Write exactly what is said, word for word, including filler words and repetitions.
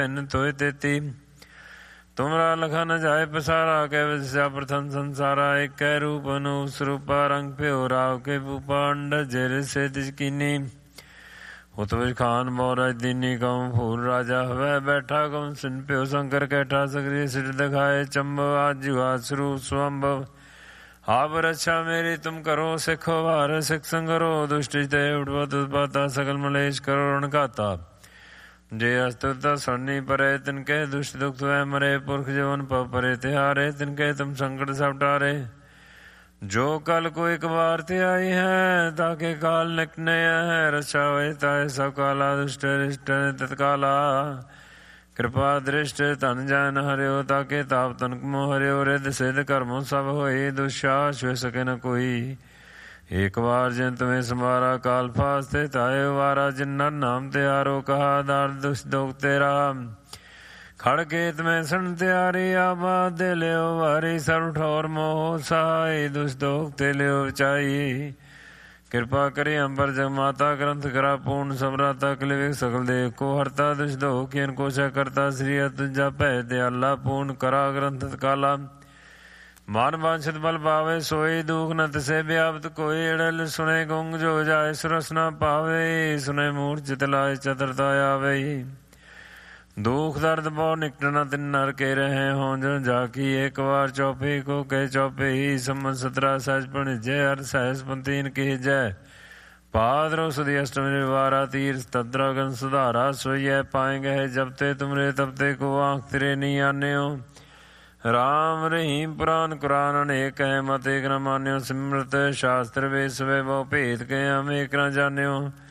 ਤੋਏ ਤੇਤੀ ਤੁਮਰਾ ਲਖਾ ਨ ਜਾਏ ਪਸਾਰਾ ਕੈ ਵਿਦਿਆ ਪ੍ਰਥਮ ਸੰਸਾਰਾ ਏਕੈ ਰੂਪ ਅਨੂਪ ਸਰੂਪਾ ਰੰਗ ਭਿਓ ਰਾਵ ਕੇ ਭੂਪਾ ਅੰਡਰ ਜੇਰ ਸੇ ਤਿਜ ਕੀਨੀ ਹੁਤ ਵਿਚ ਖਾਨ ਮੋਰਜ ਦੀਨੀ ਕਉ ਫੂਲ ਰਾਜਾ ਹਵੈ ਬੈਠਾ ਕਉ ਸਿਨ ਭਿਓ ਸ਼ੰਕਰ ਕੈਠਾ ਸਗਰੀ ਸਿਰ ਦਿਖਾਏ ਚੰਬਵ ਆਜੁਗਾ ਸਰੂਪ ਸਵੰਭਵ ਆਪ ਰੱਛਾ ਮੇਰੀ ਤੁਮ ਕਰੋ ਸਿੱਖੋ ਵਾਰ ਸਿੱਖ ਸੰਗਰੋ ਦੁਸ਼ਟ ਤੇ ਉਠਵਤ ਉਤਪਾਤਾ ਸਕਲ ਮਲੇਸ਼ ਕਰੋ ਰਣ ਘਾਤਾ ਜੇ ਅਸਤੁਤਾ ਸੁਣਨੀ ਪਰੇ ਤਿਨ ਕੇ ਦੁਸ਼ਟ ਦੁਖ ਸਵੈ ਮਰੇ ਪੁਰਖ ਜਵਨ ਪਵ ਪਰੇ ਤਿਹਾਰੇ ਤਿਨ ਕੇ ਤੁਮ ਸੰਕਟ ਸਭ ਟਾਰੇ ਜੋ ਕਲ ਕੋ ਇੱਕ ਵਾਰ ਤੇ ਆਈ ਹੈ ਤਾਕੇ ਕਾਲ ਨਿਕਨੇ ਹੈ ਰਛਾ ਹੋਏ ਤਾਏ ਸਭ ਕਾਲਾ ਦੁਸ਼ਟ ਰਿਸ਼ਟ ਤਤਕਾਲਾ ਕਿਰਪਾ ਦ੍ਰਿਸ਼ਟ ਧਨ ਜਨ ਹਰਿਓ ਤਾਕੇ ਤਾਪ ਤਨਕ ਮੋ ਹਰਿਓ ਰਿਦ ਸਿਧ ਕਰਮੋ ਸਭ ਹੋਏ ਦੁਸ਼ਾਸ ਹੋ ਸਕੇ ਨ ਕੋਈ ਇੱਕ ਵਾਰ ਜਿਨ ਤੁਮੇ ਸਮਾਰਾ ਕਾਲ ਫਾਸਤੇ ਤਾਏ ਵਾਰਾ ਜਿਨਾ ਨਾਮ ਤਿਆਰੋ ਕਹਾ ਦਰ ਦੁਸ਼ ਦੋਖ ਤੇਰਾ ਖੜ ਕੇ ਤਮੈ ਸਣ ਤਿਆਰੀ ਆਬਾਦ ਦੇ ਲਿਓ ਵਾਰੀ ਸਰੁ ਠੌਰ ਮੋਹ ਸਹਾਈ ਦੁਸ਼ ਦੋਖ ਤੇ ਲਿਓ ਵਿਚਾਈ ਕਿਰਪਾ ਕਰੀ ਅੰਬਰ ਜਗ ਮਾਤਾ ਗ੍ਰੰਥ ਕਰਾ ਪੂਰਨ ਸਮਰਾਤਾ ਕਲਿਵਿਕ ਸਕਲ ਦੇਵ ਕੋ ਹਰਤਾ ਦੁਸ਼ ਦੋਖ ਕੀਨ ਕੋਸ਼ਾ ਕਰਤਾ ਸ੍ਰੀ ਅਤੁਜਾ ਭੈ ਦਿਆਲਾ ਪੂਰਨ ਕਰਾ ਗ੍ਰੰਥ ਕਾਲਾ ਮਨ ਵਾਂਛਿਤ ਬਲ ਪਾਵੇ ਸੋਈ ਦੁਖ ਨ ਤਿਸੇ ਵਿਆਪਤ ਕੋਈ ਅੜਲ ਸੁਣੇ ਗੁੰਗ ਜੋ ਜਾਏ ਸੁਰਸ ਨਾ ਪਾਵੇ ਸੁਣੇ ਮੂੜ ਚਿਤ ਲਾਏ ਚਤਰਤਾ ਆਵੇ ਦੁਖ ਦਰਦ ਬਹੁ ਨਿਕਟ ਨ ਤਿਨ ਨਰ ਕੇ ਰਹੇ ਹੋਂ ਜਨ ਜਾ ਕੀ ਇੱਕ ਵਾਰ ਚੌਪੇ ਕੋ ਕਹਿ ਚੌਪੇ ਹੀ ਸਮਨ ਸਤਰਾ ਸਹਿਜ ਭਣਿਜੈ ਹਰ ਸਹਿਜ ਪੰਤੀਨ ਕੀ ਜੈ ਪਾਦਰੋ ਸੁਦੀ ਅਸ਼ਟਮੀ ਵਾਰਾ ਤੀਰ ਤਦਰਾ ਗਨ ਸੁਧਾਰਾ ਸੋਈਐ ਪਾਏਂਗੇ ਜਬ ਤੇ ਤੁਮਰੇ ਤਬ ਤੇ ਕੋ ਆਂਖ ਤੇਰੇ ਨੀ ਆਨਿਓ ਰਾਮ ਰਹੀਮ ਪੁਰਾਨ ਕੁਰਾਨ ਅਨੇਕ ਹੈ ਮਤ ਏਕ ਨ ਮਾਨਿਓ ਸਿਮਰਤ ਸ਼ਾਸਤਰ ਵੇਦ ਸਵੇ ਬਹੁ ਭੇਦ ਕੇ ਹਮ ਏਕ ਨ ਜਾਣਿਓ